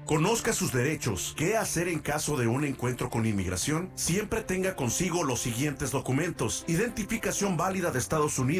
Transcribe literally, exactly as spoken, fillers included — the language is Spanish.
Conozca sus derechos. ¿Qué hacer en caso de un encuentro con inmigración? Siempre tenga consigo los siguientes documentos: identificación válida de Estados Unidos,